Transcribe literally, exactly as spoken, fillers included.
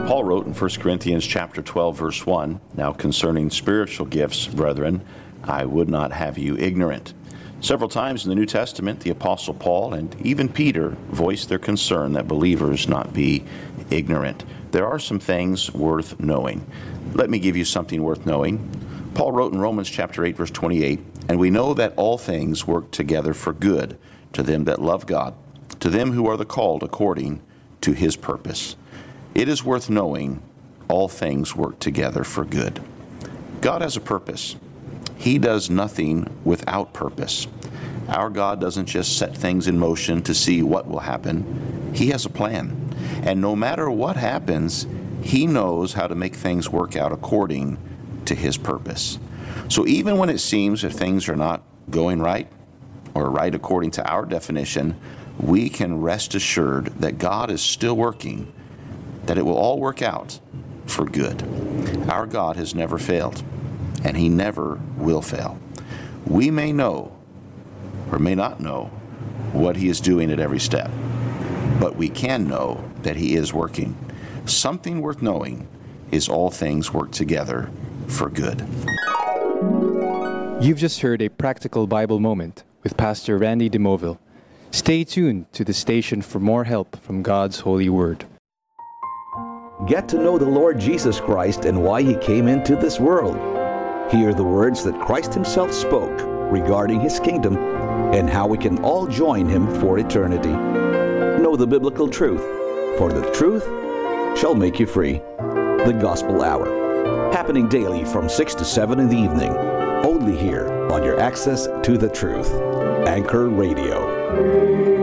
Paul wrote in First Corinthians chapter twelve, verse one, "Now concerning spiritual gifts, brethren, I would not have you ignorant." Several times in the New Testament, the Apostle Paul and even Peter voiced their concern that believers not be ignorant. There are some things worth knowing. Let me give you something worth knowing. Paul wrote in Romans chapter eight, verse twenty-eight, "And we know that all things work together for good to them that love God, to them who are the called according to his purpose." It is worth knowing all things work together for good. God has a purpose. He does nothing without purpose. Our God doesn't just set things in motion to see what will happen. He has a plan. And no matter what happens, he knows how to make things work out according to his purpose. So even when it seems that things are not going right, or right according to our definition, we can rest assured that God is still working, that it will all work out for good. Our God has never failed, and he never will fail. We may know or may not know what he is doing at every step, but we can know that he is working. Something worth knowing is all things work together for good. You've just heard a practical Bible moment with Pastor Randy DeMoville. Stay tuned to the station for more help from God's holy word. Get to know the Lord Jesus Christ and why he came into this world. Hear the words that Christ himself spoke regarding his kingdom and how we can all join him for eternity. Know the biblical truth, for the truth shall make you free. The Gospel Hour, happening daily from six to seven in the evening, only here on your access to the truth. Anchor Radio.